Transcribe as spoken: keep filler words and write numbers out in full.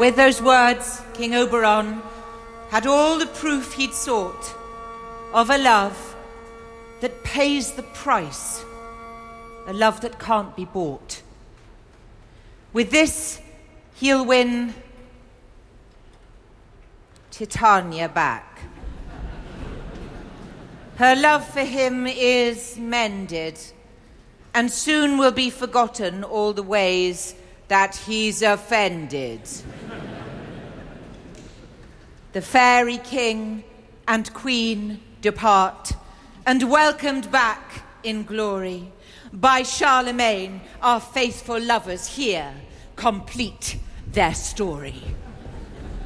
with those words, King Oberon had all the proof he'd sought of a love that pays the price, a love that can't be bought. With this, he'll win Titania back. Her love for him is mended, and soon will be forgotten all the ways that he's offended. The fairy king and queen depart, and welcomed back in glory by Charlemagne, our faithful lovers here complete their story.